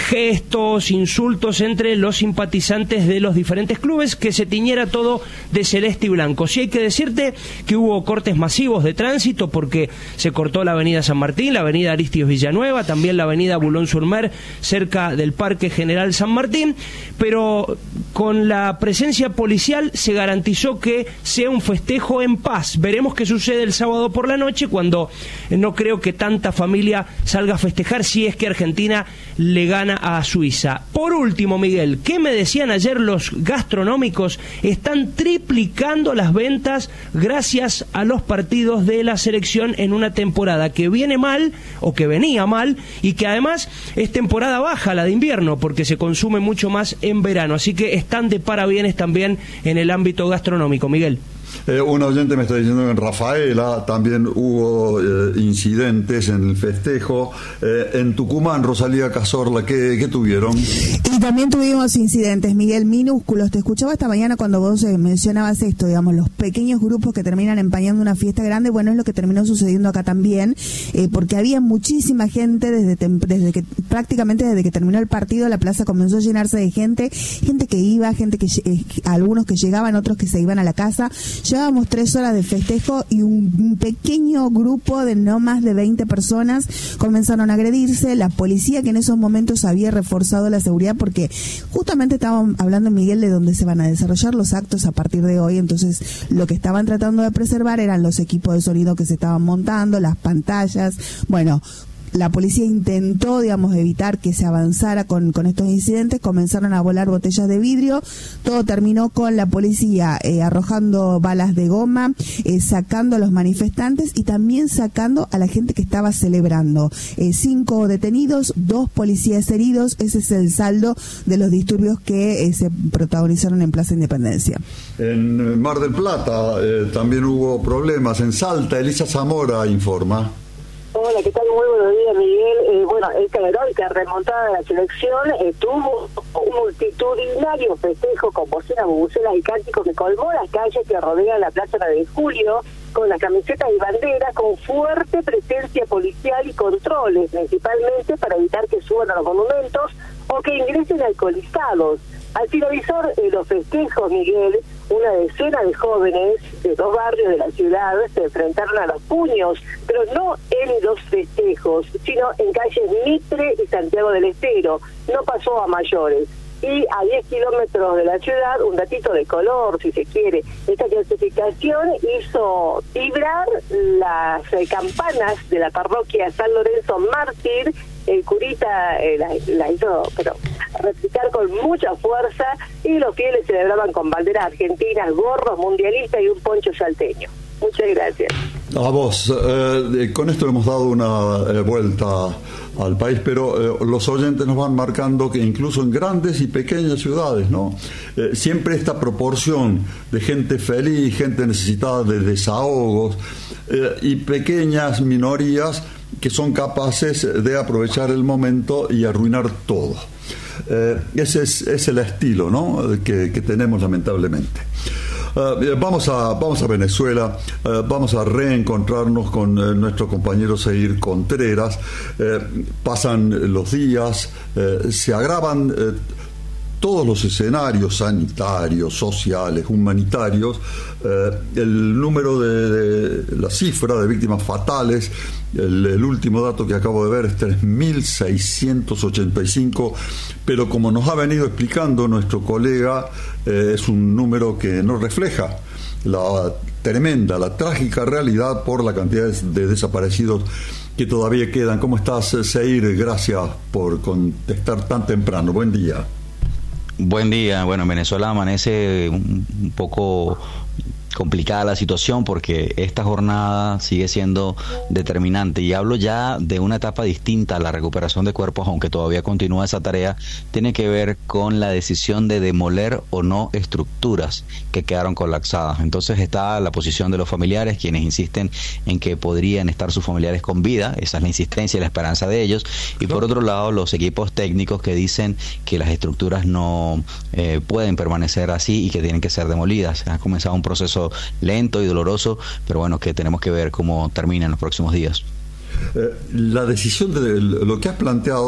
gestos, insultos entre los simpatizantes de los diferentes clubes, que se tiñera todo de celeste y blanco. Sí hay que decirte que hubo cortes masivos de tránsito porque se cortó la avenida San Martín, la avenida Aristides Villanueva, también la avenida Boulogne-sur-Mer, cerca del Parque General San Martín, pero con la presencia policial se garantizó que sea un festejo en paz. Veremos qué sucede el sábado por la noche, cuando no creo que tanta familia salga a festejar si es que Argentina le gana a Suiza. Por último, Miguel, ¿qué me decían ayer los gastronómicos? Están triplicando las ventas gracias a los partidos de la selección en una temporada que viene mal, o que venía mal, y que además es temporada baja, la de invierno, porque se consume mucho más en verano. Así que están de parabienes también en el ámbito gastronómico, Miguel. Un oyente me está diciendo que en Rafaela también hubo incidentes en el festejo. En Tucumán, Rosalía Cazorla, ¿qué tuvieron? Y también tuvimos incidentes, Miguel, minúsculos. Te escuchaba esta mañana cuando vos mencionabas esto, digamos, los pequeños grupos que terminan empañando una fiesta grande. Bueno, es lo que terminó sucediendo acá también, porque había muchísima gente desde que terminó el partido. La plaza comenzó a llenarse de gente que iba, algunos que llegaban, otros que se iban a la casa. Llevábamos 3 horas de festejo y un pequeño grupo de no más de 20 personas comenzaron a agredirse. La policía, que en esos momentos había reforzado la seguridad, porque justamente estábamos hablando, Miguel, de dónde se van a desarrollar los actos a partir de hoy. Entonces, lo que estaban tratando de preservar eran los equipos de sonido que se estaban montando, las pantallas. Bueno, la policía intentó, digamos, evitar que se avanzara con estos incidentes. Comenzaron a volar botellas de vidrio. Todo terminó con la policía arrojando balas de goma, sacando a los manifestantes y también sacando a la gente que estaba celebrando. 5 detenidos, 2 policías heridos. Ese es el saldo de los disturbios que se protagonizaron en Plaza Independencia. En Mar del Plata también hubo problemas. En Salta, Elisa Zamora informa. Hola, ¿qué tal? Muy buenos días, Miguel. Esta heroica remontada de la selección tuvo un multitudinario festejo con bocinas, bubucelas y cánticos que colmó las calles que rodean la Plaza 9 de Julio, con las camisetas y banderas, con fuerte presencia policial y controles, principalmente para evitar que suban a los monumentos o que ingresen alcoholizados. Al finalizar los festejos, Miguel, una decena de jóvenes de 2 barrios de la ciudad se enfrentaron a los puños, pero no en los festejos, sino en calles Mitre y Santiago del Estero. No pasó a mayores. Y a 10 kilómetros de la ciudad, un datito de color, si se quiere. Esta clasificación hizo vibrar las campanas de la parroquia San Lorenzo Mártir. El curita la hizo replicar con mucha fuerza, y los fieles celebraban con banderas argentinas, gorros mundialistas y un poncho salteño. Muchas gracias. A vos, con esto hemos dado una vuelta al país, pero los oyentes nos van marcando que incluso en grandes y pequeñas ciudades, ¿no? Siempre esta proporción de gente feliz, gente necesitada de desahogos, y pequeñas minorías que son capaces de aprovechar el momento y arruinar todo. Ese es el estilo, ¿no?, que tenemos lamentablemente. Vamos a Venezuela, vamos a reencontrarnos con nuestro compañero Seir Contreras. Pasan los días, se agravan todos los escenarios sanitarios, sociales, humanitarios. El número de la cifra de víctimas fatales, el último dato que acabo de ver es 3.685, pero como nos ha venido explicando nuestro colega, es un número que no refleja la tremenda, la trágica realidad por la cantidad de desaparecidos que todavía quedan. ¿Cómo estás, Seir? Gracias por contestar tan temprano. Buen día. Buen día. Bueno, en Venezuela amanece un poco complicada la situación porque esta jornada sigue siendo determinante, y hablo ya de una etapa distinta a la recuperación de cuerpos, aunque todavía continúa esa tarea. Tiene que ver con la decisión de demoler o no estructuras que quedaron colapsadas. Entonces está la posición de los familiares, quienes insisten en que podrían estar sus familiares con vida. Esa es la insistencia y la esperanza de ellos, y por otro lado los equipos técnicos que dicen que las estructuras no pueden permanecer así y que tienen que ser demolidas. Ha comenzado un proceso lento y doloroso, pero bueno, que tenemos que ver cómo termina en los próximos días. La decisión de lo que has planteado